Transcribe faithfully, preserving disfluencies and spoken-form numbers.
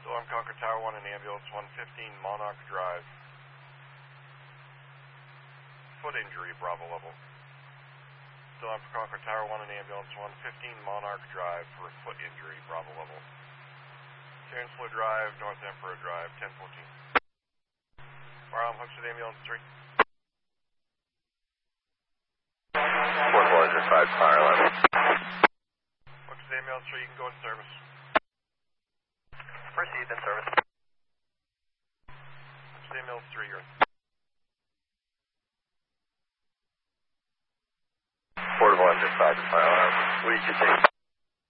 Still on Concord Tower one in ambulance, one fifteen Monarch Drive. Foot injury, Bravo level. Still on Concord Tower one in ambulance, one fifteen Monarch Drive for foot injury, Bravo level. Chancellor Drive, North Emperor Drive, ten fourteen. Barham, Hookstead ambulance three. four four zero five, fire line. Hookstead ambulance three, you can go in service. Proceed in service. Hookstead ambulance three, you're in. Portable engine five, fire line. What do you take?